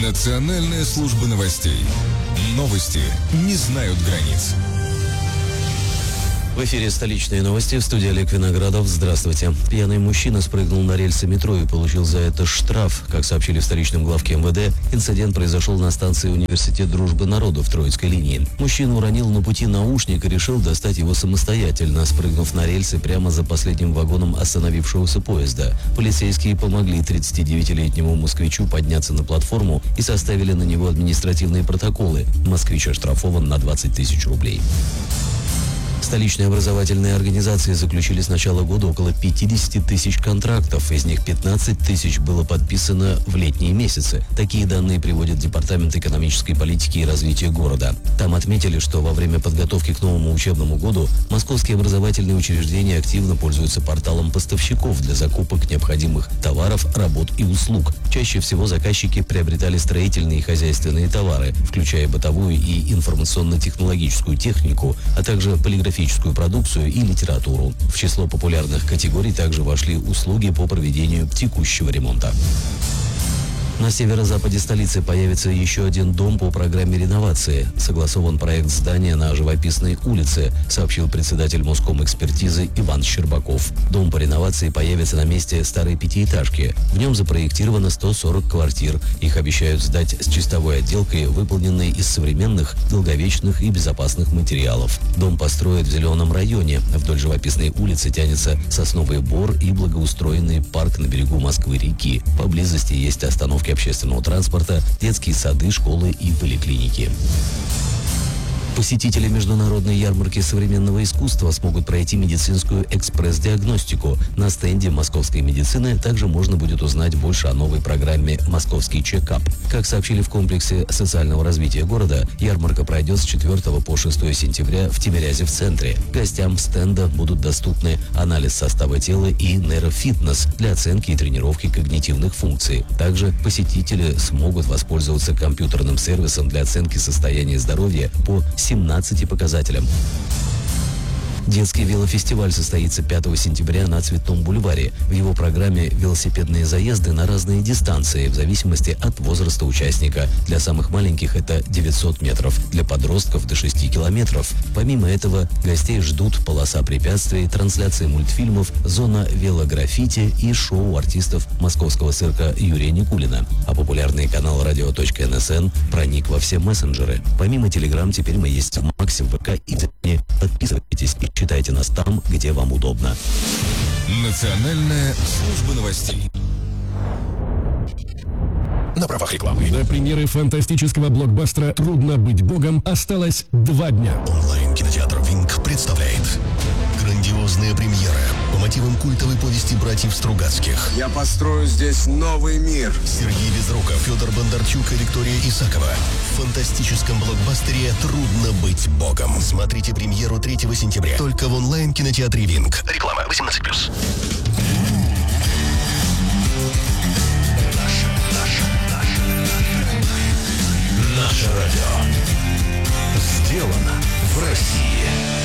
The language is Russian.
Национальная служба новостей. Новости не знают границ. В эфире столичные новости, в студии Олег Виноградов. Здравствуйте. Пьяный мужчина спрыгнул на рельсы метро и получил за это штраф. Как сообщили в столичном главке МВД, инцидент произошел на станции Университет Дружбы Народов Троицкой линии. Мужчина уронил на пути наушник и решил достать его самостоятельно, спрыгнув на рельсы прямо за последним вагоном остановившегося поезда. Полицейские помогли 39-летнему москвичу подняться на платформу и составили на него административные протоколы. Москвич оштрафован на 20 тысяч рублей. Столичные образовательные организации заключили с начала года около 50 тысяч контрактов. Из них 15 тысяч было подписано в летние месяцы. Такие данные приводит Департамент экономической политики и развития города. Там отметили, что во время подготовки к новому учебному году московские образовательные учреждения активно пользуются порталом поставщиков для закупок необходимых товаров, работ и услуг. Чаще всего заказчики приобретали строительные и хозяйственные товары, включая бытовую и информационно-технологическую технику, а также полиграфическую продукцию и литературу. В число популярных категорий также вошли услуги по проведению текущего ремонта. На северо-западе столицы появится еще один дом по программе реновации. Согласован проект здания на Живописной улице, сообщил председатель Моском-экспертизы Иван Щербаков. Дом по реновации появится на месте старой пятиэтажки. В нем запроектировано 140 квартир. Их обещают сдать с чистовой отделкой, выполненной из современных, долговечных и безопасных материалов. Дом построят в Зеленом районе. Вдоль Живописной улицы тянется сосновый бор и благоустроенный парк на берегу Москвы-реки. Поблизости есть остановки общественного транспорта, детские сады, школы и поликлиники. Посетители международной ярмарки современного искусства смогут пройти медицинскую экспресс-диагностику. На стенде московской медицины также можно будет узнать больше о новой программе «Московский чекап». Как сообщили в комплексе социального развития города, ярмарка пройдет с 4 по 6 сентября в Тимирязе в центре. Гостям стенда будут доступны анализ состава тела и нейрофитнес для оценки и тренировки когнитивных функций. Также посетители смогут воспользоваться компьютерным сервисом для оценки состояния здоровья по 17 показателям. Детский велофестиваль состоится 5 сентября на Цветном бульваре. В его программе велосипедные заезды на разные дистанции в зависимости от возраста участника. Для самых маленьких это 900 метров, для подростков до 6 километров. Помимо этого, гостей ждут полоса препятствий, трансляции мультфильмов, зона велограффити и шоу артистов московского цирка Юрия Никулина. А популярный канал radio.nsn проник во все мессенджеры. Помимо Telegram теперь мы есть в Максе, в ВК и Дзене. Подписывайтесь и читайте нас там, где вам удобно. Национальная служба новостей. На правах рекламы. До премьеры фантастического блокбастера «Трудно быть богом» осталось 2 дня. Онлайн-кинотеатр «Винг» представляет грандиозная премьера по мотивам культовой повести братьев Стругацких. Я построю здесь новый мир. Сергей Безруков, Федор Бондарчук и Виктория Исакова. В фантастическом блокбастере «Трудно быть богом». Смотрите премьеру 3 сентября. Только в онлайн-кинотеатре «Винг». Реклама 18+.